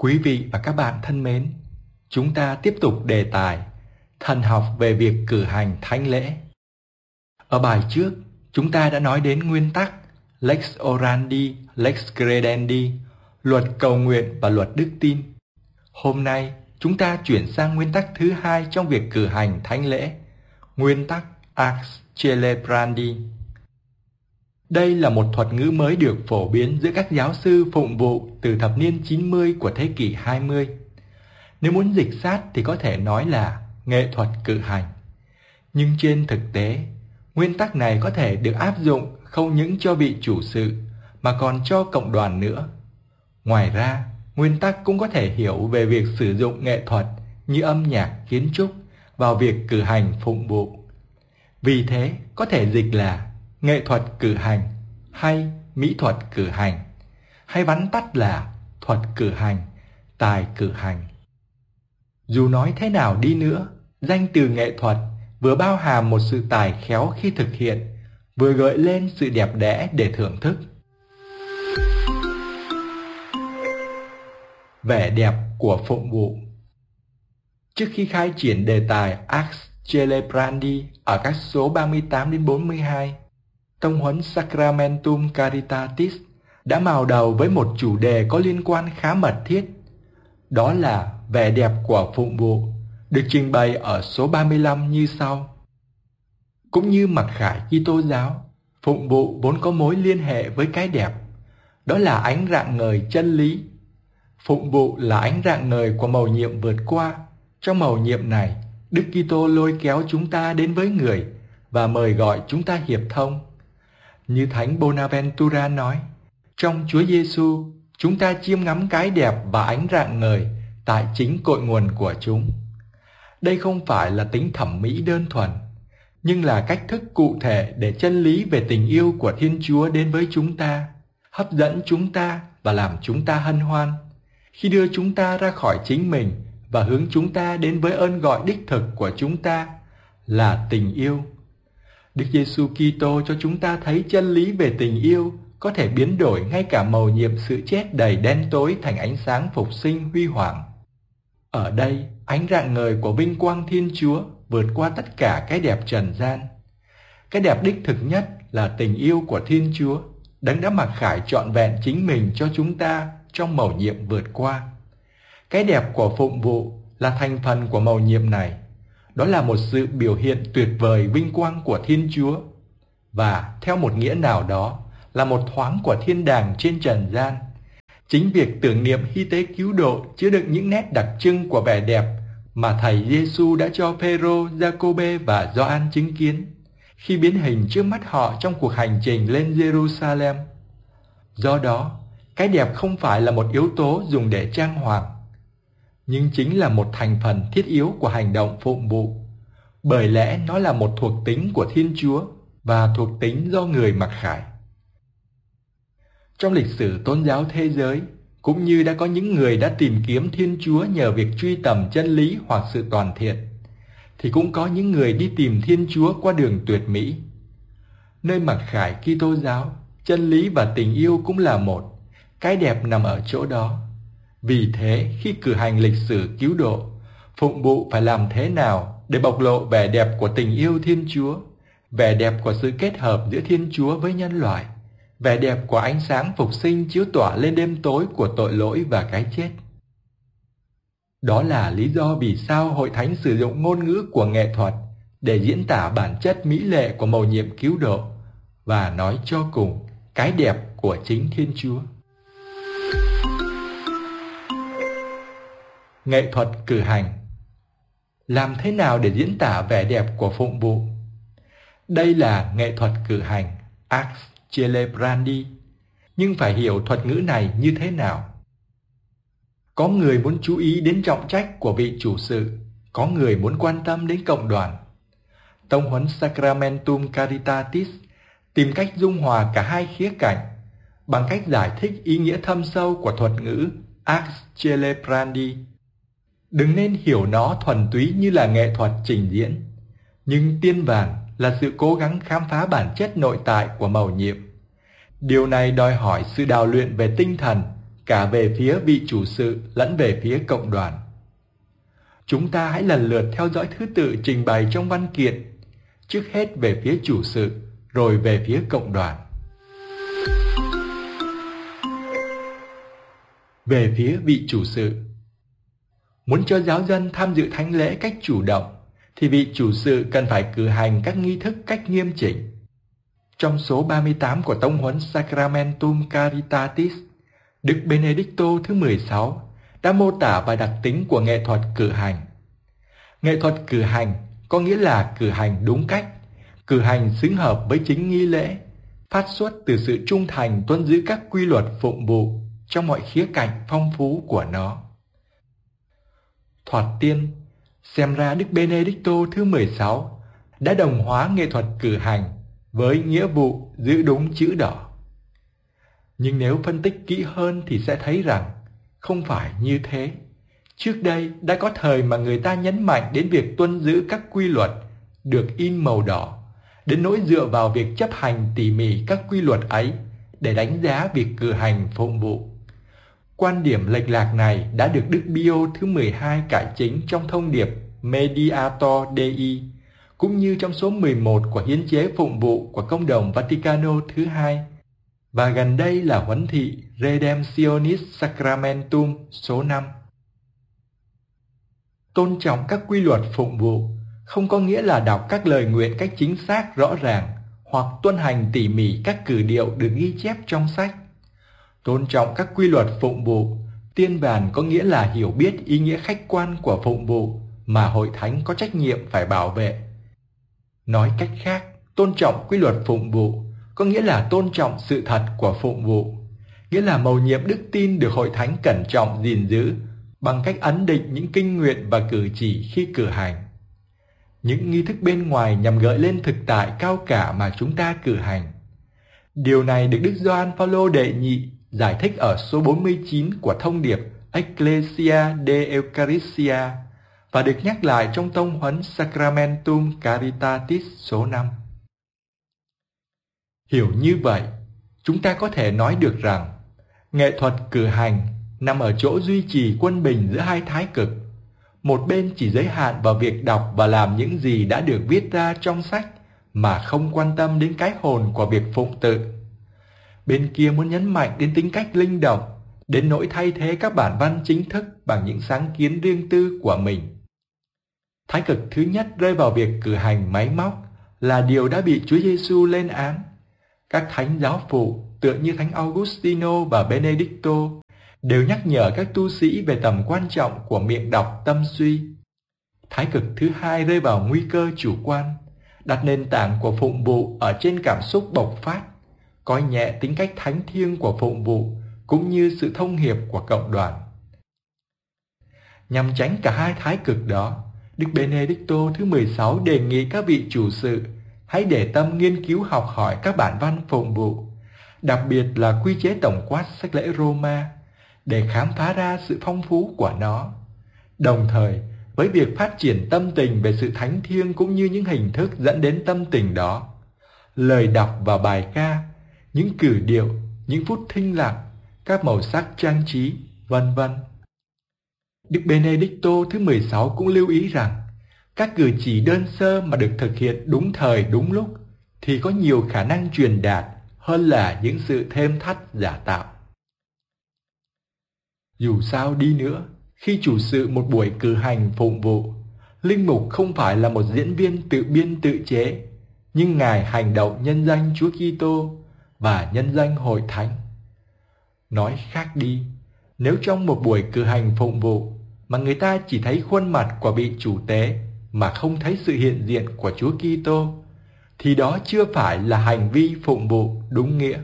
Quý vị và các bạn thân mến, chúng ta tiếp tục đề tài thần học về việc cử hành thánh lễ. Ở bài trước, chúng ta đã nói đến nguyên tắc Lex Orandi, Lex Credendi, luật cầu nguyện và luật đức tin. Hôm nay, chúng ta chuyển sang nguyên tắc thứ hai trong việc cử hành thánh lễ, nguyên tắc Ars Celebrandi. Đây là một thuật ngữ mới được phổ biến giữa các giáo sư phụng vụ từ thập niên 90 của thế kỷ 20. Nếu muốn dịch sát thì có thể nói là nghệ thuật cử hành. Nhưng trên thực tế, nguyên tắc này có thể được áp dụng không những cho vị chủ sự mà còn cho cộng đoàn nữa. Ngoài ra, nguyên tắc cũng có thể hiểu về việc sử dụng nghệ thuật như âm nhạc, kiến trúc vào việc cử hành phụng vụ. Vì thế, có thể dịch là nghệ thuật cử hành hay mỹ thuật cử hành, hay vắn tắt là thuật cử hành, tài cử hành. Dù nói thế nào đi nữa, danh từ nghệ thuật vừa bao hàm một sự tài khéo khi thực hiện, vừa gợi lên sự đẹp đẽ để thưởng thức. Vẻ đẹp của phụng vụ. Trước khi khai triển đề tài Ars Celebrandi ở các số 38 đến 42, Tông huấn Sacramentum Caritatis đã mào đầu với một chủ đề có liên quan khá mật thiết. Đó là vẻ đẹp của phụng vụ, được trình bày ở số 35 như sau. Cũng như mặc khải Kitô giáo, phụng vụ vốn có mối liên hệ với cái đẹp. Đó là ánh rạng ngời chân lý. Phụng vụ là ánh rạng ngời của mầu nhiệm vượt qua. Trong mầu nhiệm này, Đức Kitô lôi kéo chúng ta đến với người và mời gọi chúng ta hiệp thông. Như Thánh Bonaventura nói, trong Chúa Giêsu, chúng ta chiêm ngắm cái đẹp và ánh rạng ngời tại chính cội nguồn của chúng. Đây không phải là tính thẩm mỹ đơn thuần, nhưng là cách thức cụ thể để chân lý về tình yêu của Thiên Chúa đến với chúng ta, hấp dẫn chúng ta và làm chúng ta hân hoan, khi đưa chúng ta ra khỏi chính mình và hướng chúng ta đến với ơn gọi đích thực của chúng ta là tình yêu. Đức Giêsu Kitô cho chúng ta thấy chân lý về tình yêu có thể biến đổi ngay cả mầu nhiệm sự chết đầy đen tối thành ánh sáng phục sinh huy hoàng. Ở đây, ánh rạng ngời của vinh quang Thiên Chúa vượt qua tất cả cái đẹp trần gian. Cái đẹp đích thực nhất là tình yêu của Thiên Chúa, Đấng đã mặc khải trọn vẹn chính mình cho chúng ta trong mầu nhiệm vượt qua. Cái đẹp của phụng vụ là thành phần của mầu nhiệm này. Đó là một sự biểu hiện tuyệt vời vinh quang của Thiên Chúa và theo một nghĩa nào đó là một thoáng của thiên đàng trên trần gian. Chính việc tưởng niệm hy tế cứu độ chứa đựng những nét đặc trưng của vẻ đẹp mà Thầy Giêsu đã cho Phêrô, Giacôbê và Gioan chứng kiến khi biến hình trước mắt họ trong cuộc hành trình lên Jerusalem. Do đó, cái đẹp không phải là một yếu tố dùng để trang hoàng, nhưng chính là một thành phần thiết yếu của hành động phụng vụ, bởi lẽ nó là một thuộc tính của Thiên Chúa và thuộc tính do người mặc khải. Trong lịch sử tôn giáo thế giới, cũng như đã có những người đã tìm kiếm Thiên Chúa nhờ việc truy tầm chân lý hoặc sự toàn thiện, thì cũng có những người đi tìm Thiên Chúa qua đường tuyệt mỹ. Nơi mặc khải Kitô giáo, chân lý và tình yêu cũng là một, cái đẹp nằm ở chỗ đó. Vì thế, khi cử hành lịch sử cứu độ, phụng vụ phải làm thế nào để bộc lộ vẻ đẹp của tình yêu Thiên Chúa, vẻ đẹp của sự kết hợp giữa Thiên Chúa với nhân loại, vẻ đẹp của ánh sáng phục sinh chiếu tỏa lên đêm tối của tội lỗi và cái chết. Đó là lý do vì sao Hội Thánh sử dụng ngôn ngữ của nghệ thuật để diễn tả bản chất mỹ lệ của mầu nhiệm cứu độ và nói cho cùng cái đẹp của chính Thiên Chúa. Nghệ thuật cử hành. Làm thế nào để diễn tả vẻ đẹp của phụng vụ? Đây là nghệ thuật cử hành, Ars Celebrandi, nhưng phải hiểu thuật ngữ này như thế nào? Có người muốn chú ý đến trọng trách của vị chủ sự, có người muốn quan tâm đến cộng đoàn. Tông huấn Sacramentum Caritatis tìm cách dung hòa cả hai khía cạnh bằng cách giải thích ý nghĩa thâm sâu của thuật ngữ Ars Celebrandi. Đừng nên hiểu nó thuần túy như là nghệ thuật trình diễn, nhưng tiên vàng là sự cố gắng khám phá bản chất nội tại của mầu nhiệm. Điều này đòi hỏi sự đào luyện về tinh thần cả về phía vị chủ sự lẫn về phía cộng đoàn. Chúng ta hãy lần lượt theo dõi thứ tự trình bày trong văn kiện, trước hết về phía chủ sự, rồi về phía cộng đoàn. Về phía vị chủ sự, muốn cho giáo dân tham dự thánh lễ cách chủ động, thì vị chủ sự cần phải cử hành các nghi thức cách nghiêm chỉnh. Trong số 38 của tông huấn Sacramentum Caritatis, Đức Benedicto thứ 16 đã mô tả vài đặc tính của nghệ thuật cử hành. Nghệ thuật cử hành có nghĩa là cử hành đúng cách, cử hành xứng hợp với chính nghi lễ, phát xuất từ sự trung thành tuân giữ các quy luật phụng vụ trong mọi khía cạnh phong phú của nó. Thoạt tiên, xem ra Đức Benedicto thứ 16 đã đồng hóa nghệ thuật cử hành với nghĩa vụ giữ đúng chữ đỏ. Nhưng nếu phân tích kỹ hơn thì sẽ thấy rằng không phải như thế. Trước đây đã có thời mà người ta nhấn mạnh đến việc tuân giữ các quy luật được in màu đỏ, đến nỗi dựa vào việc chấp hành tỉ mỉ các quy luật ấy để đánh giá việc cử hành phụng vụ. Quan điểm lệch lạc này đã được Đức Pio thứ 12 cải chính trong thông điệp Mediator Dei, cũng như trong số 11 của hiến chế phụng vụ của Công đồng Vaticano thứ hai, và gần đây là huấn thị Redemptionis Sacramentum số 5. Tôn trọng các quy luật phụng vụ không có nghĩa là đọc các lời nguyện cách chính xác rõ ràng hoặc tuân hành tỉ mỉ các cử điệu được ghi chép trong sách. Tôn trọng các quy luật phụng vụ tiên bản có nghĩa là hiểu biết ý nghĩa khách quan của phụng vụ mà hội thánh có trách nhiệm phải bảo vệ. Nói cách khác, tôn trọng quy luật phụng vụ có nghĩa là tôn trọng sự thật của phụng vụ, nghĩa là mầu nhiệm đức tin được hội thánh cẩn trọng gìn giữ bằng cách ấn định những kinh nguyện và cử chỉ khi cử hành. Những nghi thức bên ngoài nhằm gợi lên thực tại cao cả mà chúng ta cử hành. Điều này được Đức Gioan Phaolô đệ nhị giải thích ở số 49 của thông điệp Ecclesia de Eucharistia và được nhắc lại trong tông huấn Sacramentum Caritatis số 5. Hiểu như vậy, chúng ta có thể nói được rằng nghệ thuật cử hành nằm ở chỗ duy trì quân bình giữa hai thái cực. Một bên chỉ giới hạn vào việc đọc và làm những gì đã được viết ra trong sách mà không quan tâm đến cái hồn của việc phụng tự. Bên kia muốn nhấn mạnh đến tính cách linh động, đến nỗi thay thế các bản văn chính thức bằng những sáng kiến riêng tư của mình. Thái cực thứ nhất rơi vào việc cử hành máy móc là điều đã bị Chúa Giêsu lên án. Các thánh giáo phụ tựa như Thánh Augustino và Benedicto đều nhắc nhở các tu sĩ về tầm quan trọng của miệng đọc tâm suy. Thái cực thứ hai rơi vào nguy cơ chủ quan, đặt nền tảng của phụng vụ ở trên cảm xúc bộc phát, coi nhẹ tính cách thánh thiêng của phụng vụ cũng như sự thông hiệp của cộng đoàn. Nhằm tránh cả hai thái cực đó, Đức Benedicto thứ 16 đề nghị các vị chủ sự hãy để tâm nghiên cứu học hỏi các bản văn phụng vụ, đặc biệt là quy chế tổng quát sách lễ Roma, để khám phá ra sự phong phú của nó. Đồng thời, với việc phát triển tâm tình về sự thánh thiêng cũng như những hình thức dẫn đến tâm tình đó, lời đọc và bài ca, những cử điệu, những phút thinh lặng, các màu sắc trang trí, vân vân. Đức Benedicto thứ 16 cũng lưu ý rằng các cử chỉ đơn sơ mà được thực hiện đúng thời đúng lúc thì có nhiều khả năng truyền đạt hơn là những sự thêm thắt giả tạo. Dù sao đi nữa, khi chủ sự một buổi cử hành phụng vụ, linh mục không phải là một diễn viên tự biên tự chế, nhưng Ngài hành động nhân danh Chúa Kitô và nhân danh Hội Thánh. Nói khác đi, nếu trong một buổi cử hành phụng vụ mà người ta chỉ thấy khuôn mặt của vị chủ tế mà không thấy sự hiện diện của Chúa Kitô, thì đó chưa phải là hành vi phụng vụ đúng nghĩa.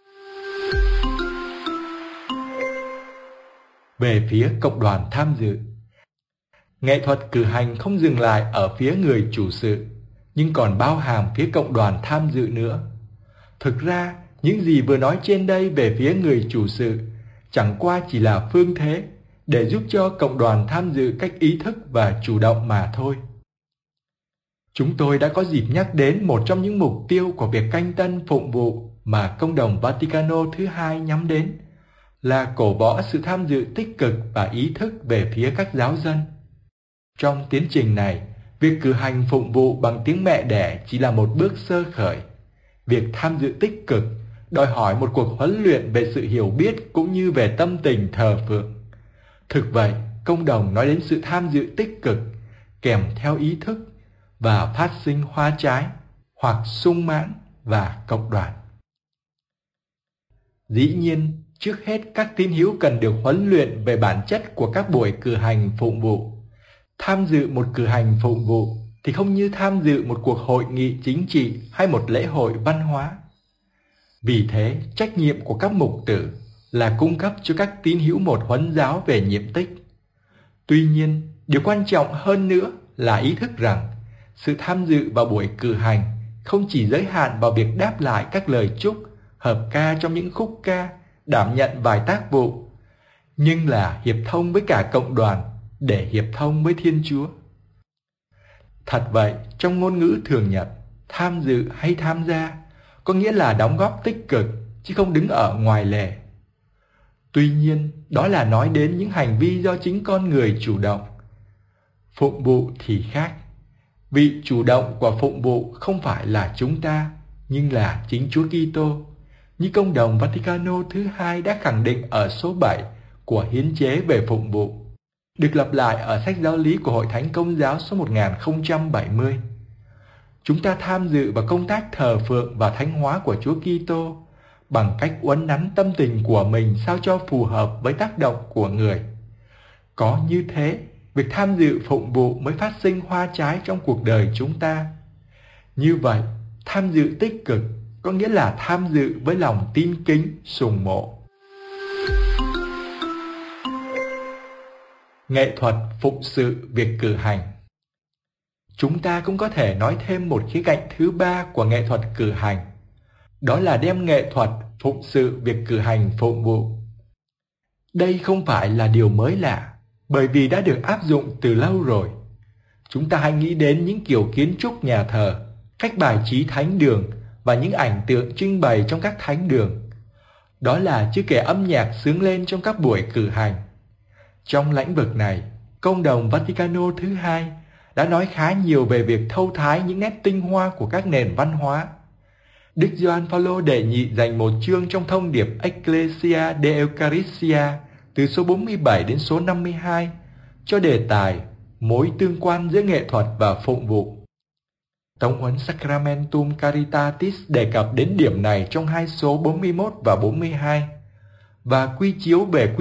Về phía cộng đoàn tham dự, nghệ thuật cử hành không dừng lại ở phía người chủ sự, nhưng còn bao hàm phía cộng đoàn tham dự nữa. Thực ra, những gì vừa nói trên đây về phía người chủ sự chẳng qua chỉ là phương thế để giúp cho cộng đoàn tham dự cách ý thức và chủ động mà thôi. Chúng tôi đã có dịp nhắc đến một trong những mục tiêu của việc canh tân phụng vụ mà Công đồng Vaticano thứ hai nhắm đến, là cổ võ sự tham dự tích cực và ý thức về phía các giáo dân. Trong tiến trình này, việc cử hành phụng vụ bằng tiếng mẹ đẻ chỉ là một bước sơ khởi. Việc tham dự tích cực đòi hỏi một cuộc huấn luyện về sự hiểu biết cũng như về tâm tình thờ phượng. Thực vậy, công đồng nói đến sự tham dự tích cực kèm theo ý thức và phát sinh hoa trái hoặc sung mãn và cộng đoàn. Dĩ nhiên, trước hết các tín hữu cần được huấn luyện về bản chất của các buổi cử hành phụng vụ. Tham dự một cử hành phụng vụ thì không như tham dự một cuộc hội nghị chính trị hay một lễ hội văn hóa. Vì thế, trách nhiệm của các mục tử là cung cấp cho các tín hữu một huấn giáo về nhiệm tích. Tuy nhiên, điều quan trọng hơn nữa là ý thức rằng sự tham dự vào buổi cử hành không chỉ giới hạn vào việc đáp lại các lời chúc, hợp ca trong những khúc ca, đảm nhận vài tác vụ, nhưng là hiệp thông với cả cộng đoàn để hiệp thông với Thiên Chúa. Thật vậy, trong ngôn ngữ thường nhật, tham dự hay tham gia có nghĩa là đóng góp tích cực chứ không đứng ở ngoài lề. Tuy nhiên, đó là nói đến những hành vi do chính con người chủ động. Phụng vụ thì khác. Vị chủ động của phụng vụ không phải là chúng ta, nhưng là chính Chúa Kitô, như Công đồng Vaticano thứ hai đã khẳng định ở số 7 của Hiến chế về phụng vụ, được lặp lại ở sách giáo lý của Hội Thánh Công giáo số 1070. Chúng ta tham dự vào công tác thờ phượng và thánh hóa của Chúa Kitô bằng cách uốn nắn tâm tình của mình sao cho phù hợp với tác động của người. Có như thế, việc tham dự phụng vụ mới phát sinh hoa trái trong cuộc đời chúng ta. Như vậy, tham dự tích cực có nghĩa là tham dự với lòng tin kính, sùng mộ. Nghệ thuật phụng sự việc cử hành. Chúng ta cũng có thể nói thêm một khía cạnh thứ ba của nghệ thuật cử hành. Đó là đem nghệ thuật phụng sự việc cử hành phụng vụ. Đây không phải là điều mới lạ, bởi vì đã được áp dụng từ lâu rồi. Chúng ta hãy nghĩ đến những kiểu kiến trúc nhà thờ, cách bài trí thánh đường và những ảnh tượng trưng bày trong các thánh đường. Đó là chưa kể âm nhạc xướng lên trong các buổi cử hành. Trong lĩnh vực này, Công đồng Vaticano thứ hai đã nói khá nhiều về việc thâu thái những nét tinh hoa của các nền văn hóa. Đức Gioan Phaolô đệ nhị dành một chương trong thông điệp Ecclesia de Eucharistia từ số 47 đến số 52 cho đề tài mối tương quan giữa nghệ thuật và phụng vụ. Tống huấn Sacramentum Caritatis đề cập đến điểm này trong hai số 41 và 42 và quy chiếu về quy